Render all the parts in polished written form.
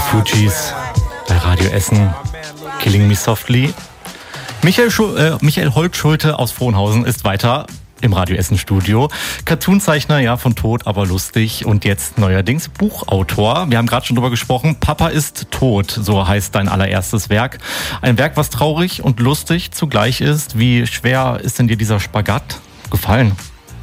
Fugees bei Radio Essen, Killing Me Softly. Michael Holtschulte aus Frohnhausen ist weiter im Radio Essen Studio. Cartoonzeichner, ja, von tot, aber lustig. Und jetzt neuerdings Buchautor. Wir haben gerade schon drüber gesprochen. Papa ist tot, so heißt dein allererstes Werk. Ein Werk, was traurig und lustig zugleich ist. Wie schwer ist denn dir dieser Spagat gefallen?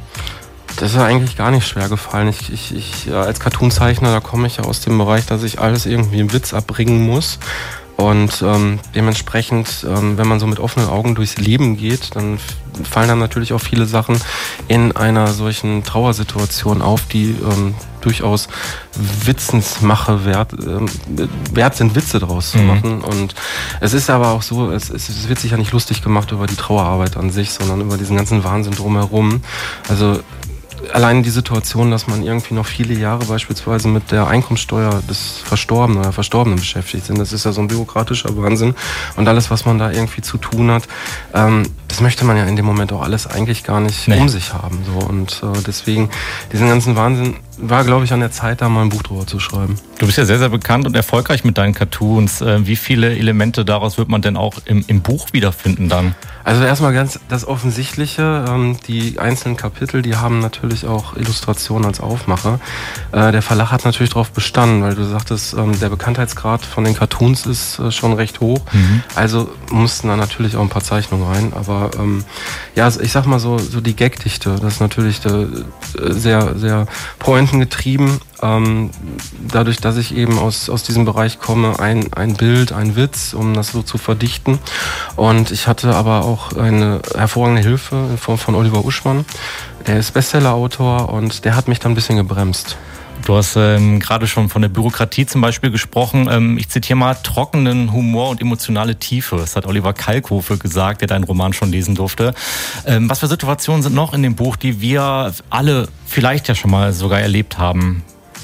Das ist eigentlich gar nicht schwer gefallen. Ich als Cartoonzeichner, da komme ich ja aus dem Bereich, dass ich alles irgendwie im Witz abbringen muss. Und dementsprechend, wenn man so mit offenen Augen durchs Leben geht, dann fallen dann natürlich auch viele Sachen in einer solchen Trauersituation auf, die durchaus Witzensmache wert sind, Witze draus zu machen. Und es ist aber auch so, es wird sich ja nicht lustig gemacht über die Trauerarbeit an sich, sondern über diesen ganzen Wahnsinn drumherum. Also allein die Situation, dass man irgendwie noch viele Jahre beispielsweise mit der Einkommenssteuer des Verstorbenen oder Verstorbenen beschäftigt sind, das ist ja so ein bürokratischer Wahnsinn. Und alles, was man da irgendwie zu tun hat, das möchte man ja in dem Moment auch alles eigentlich gar nicht um sich haben. So. Und deswegen, diesen ganzen Wahnsinn war, glaube ich, an der Zeit, da mal ein Buch drüber zu schreiben. Du bist ja sehr, sehr bekannt und erfolgreich mit deinen Cartoons. Wie viele Elemente daraus wird man denn auch im Buch wiederfinden dann? Also erstmal ganz das Offensichtliche, die einzelnen Kapitel, die haben natürlich auch Illustrationen als Aufmacher. Der Verlag hat natürlich darauf bestanden, weil du sagtest, der Bekanntheitsgrad von den Cartoons ist schon recht hoch. Also mussten da natürlich auch ein paar Zeichnungen rein. Aber ja, ich sag mal so die Gagdichte, das ist natürlich sehr, sehr pointengetrieben. Dadurch, dass ich eben aus diesem Bereich komme, ein Bild, ein Witz, um das so zu verdichten. Und ich hatte aber auch eine hervorragende Hilfe in Form von Oliver Uschmann. Der ist Bestsellerautor und der hat mich dann ein bisschen gebremst. Du hast gerade schon von der Bürokratie zum Beispiel gesprochen. Ich zitiere mal: trockenen Humor und emotionale Tiefe. Das hat Oliver Kalkofe gesagt, der deinen Roman schon lesen durfte. Was für Situationen sind noch in dem Buch, die wir alle vielleicht ja schon mal sogar erlebt haben?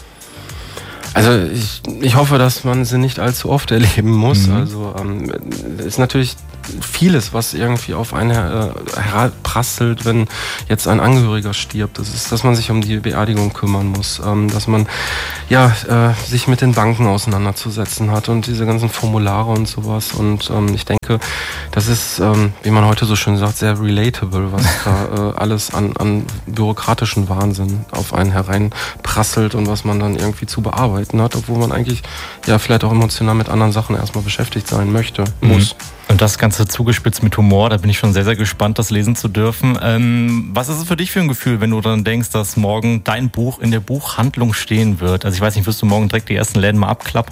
Also ich hoffe, dass man sie nicht allzu oft erleben muss. Also ist natürlich vieles, was irgendwie auf einen herabprasselt, wenn jetzt ein Angehöriger stirbt. Das ist, dass man sich um die Beerdigung kümmern muss, dass man sich mit den Banken auseinanderzusetzen hat und diese ganzen Formulare und sowas. Und ich denke, das ist, wie man heute so schön sagt, sehr relatable, was da alles an bürokratischen Wahnsinn auf einen hereinprasselt und was man dann irgendwie zu bearbeiten hat, obwohl man eigentlich ja vielleicht auch emotional mit anderen Sachen erstmal beschäftigt sein möchte, muss. Und das Ganze zugespitzt mit Humor, da bin ich schon sehr, sehr gespannt, das lesen zu dürfen. Was ist es für dich für ein Gefühl, wenn du dann denkst, dass morgen dein Buch in der Buchhandlung stehen wird? Also ich weiß nicht, wirst du morgen direkt die ersten Läden mal abklappern?